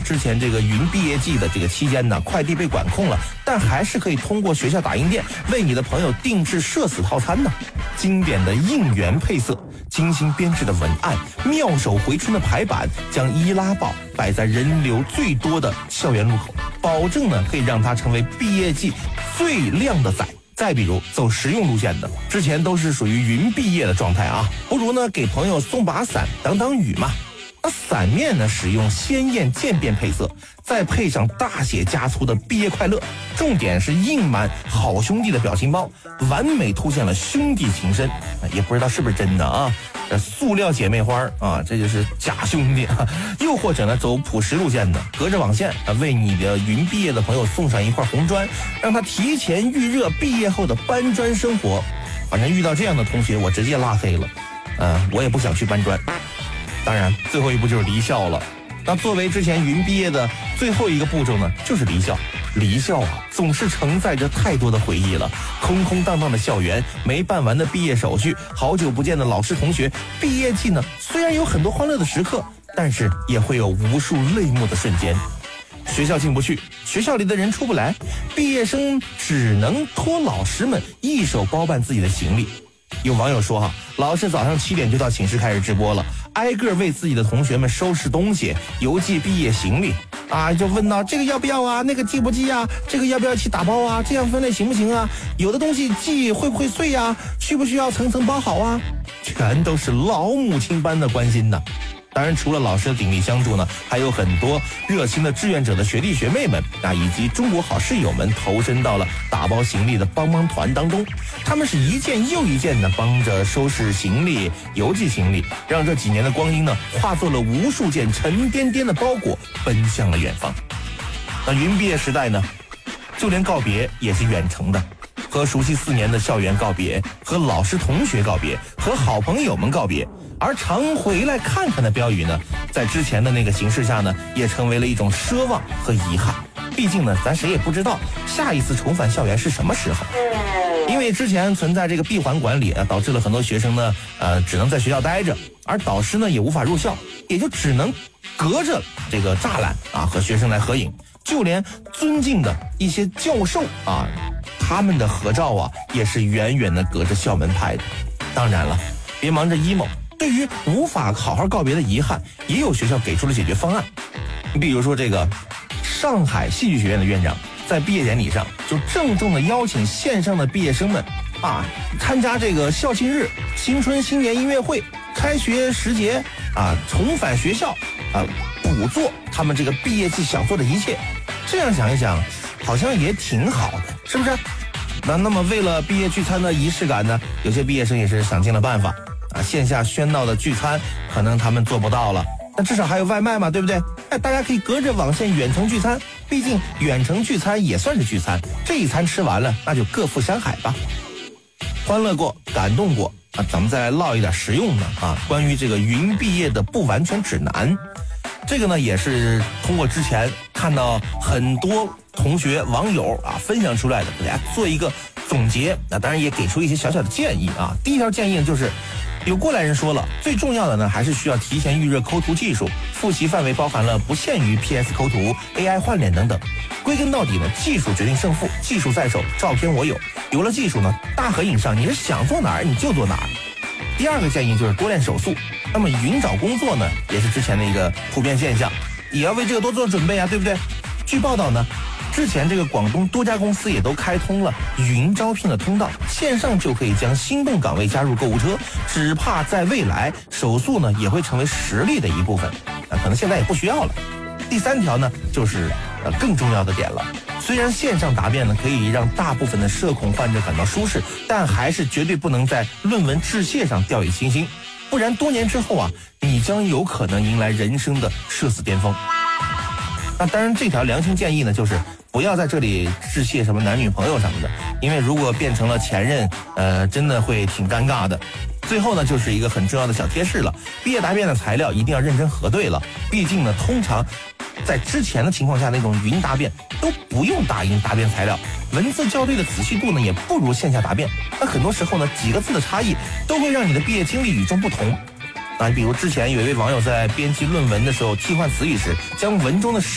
之前这个云毕业季的这个期间呢，快递被管控了，但还是可以通过学校打印店为你的朋友定制社死套餐呢。经典的应援配色，精心编制的文案，妙手回春的排版，将易拉宝摆在人流最多的校园路口，保证呢可以让它成为毕业季最靓的仔。再比如走实用路线的，之前都是属于云毕业的状态啊，不如呢给朋友送把伞挡挡雨嘛。那伞面呢使用鲜艳渐变配色，再配上大写加粗的毕业快乐，重点是印满好兄弟的表情包，完美凸显了兄弟情深。也不知道是不是真的啊，塑料姐妹花啊，这就是假兄弟啊。又或者呢走朴实路线的，隔着网线为你的云毕业的朋友送上一块红砖，让他提前预热毕业后的搬砖生活。反正遇到这样的同学我直接拉黑了，我也不想去搬砖。当然最后一步就是离校了。那作为之前云毕业的最后一个步骤呢，就是离校。离校啊，总是承载着太多的回忆了。空空荡荡的校园，没办完的毕业手续，好久不见的老师同学。毕业季呢，虽然有很多欢乐的时刻，但是也会有无数泪目的瞬间。学校进不去，学校里的人出不来，毕业生只能托老师们一手包办自己的行李。有网友说老师早上7点就到寝室开始直播了，挨个为自己的同学们收拾东西，邮寄毕业行李就问到这个要不要啊，那个寄不寄啊，这个要不要一起打包啊，这样分类行不行啊，有的东西寄会不会碎啊，需不需要层层包好啊，全都是老母亲般的关心呢。当然除了老师的鼎力相助呢，还有很多热心的志愿者的学弟学妹们以及中国好室友们投身到了打包行李的帮忙团当中。他们是一件又一件的帮着收拾行李，邮寄行李，让这几年的光阴呢化作了无数件沉甸甸的包裹，奔向了远方。那云毕业时代呢，就连告别也是远程的，和熟悉4年的校园告别，和老师同学告别，和好朋友们告别。而常回来看看的标语呢，在之前的那个形势下呢，也成为了一种奢望和遗憾。毕竟呢，咱谁也不知道下一次重返校园是什么时候。因为之前存在这个闭环管理导致了很多学生呢，只能在学校待着，而导师呢也无法入校，也就只能隔着这个栅栏和学生来合影。就连尊敬的一些教授他们的合照也是远远的隔着校门拍的。当然了，别忙着 emo。对于无法好好告别的遗憾，也有学校给出了解决方案。比如说这个上海戏剧学院的院长在毕业典礼上就郑重的邀请线上的毕业生们参加这个校庆日、新春新年音乐会、开学时节重返学校补做他们这个毕业季想做的一切。这样想一想，好像也挺好的，是不是？那么为了毕业聚餐的仪式感呢，有些毕业生也是想尽了办法线下喧闹的聚餐可能他们做不到了，但至少还有外卖嘛，对不对？大家可以隔着网线远程聚餐，毕竟远程聚餐也算是聚餐，这一餐吃完了，那就各赴山海吧。欢乐过，感动过咱们再来唠一点实用的关于这个云毕业的不完全指南。这个呢也是通过之前看到很多同学网友分享出来的，给大家做一个总结。当然也给出一些小小的建议第一条建议呢，就是有过来人说了，最重要的呢还是需要提前预热抠图技术，复习范围包含了不限于 PS 抠图、AI 换脸等等。归根到底呢，技术决定胜负，技术在手，照片我有。有了技术呢，大合影上你是想做哪儿你就做哪儿。第二个建议就是多练手速。那么云找工作呢，也是之前的一个普遍现象，也要为这个多做准备对不对？据报道呢，之前这个广东多家公司也都开通了云招聘的通道，线上就可以将心动岗位加入购物车，只怕在未来手速呢也会成为实力的一部分，可能现在也不需要了。第三条呢，就是更重要的点了。虽然线上答辩呢可以让大部分的社恐患者感到舒适，但还是绝对不能在论文致谢上掉以轻心，不然多年之后你将有可能迎来人生的社死巅峰。那当然这条良心建议呢，就是不要在这里致谢什么男女朋友什么的，因为如果变成了前任真的会挺尴尬的。最后呢，就是一个很重要的小贴士了，毕业答辩的材料一定要认真核对了，毕竟呢通常在之前的情况下那种云答辩都不用打印答辩材料，文字校对的仔细度呢也不如线下答辩，那很多时候呢几个字的差异都会让你的毕业经历与众不同。比如之前有一位网友在编辑论文的时候替换词语时，将文中的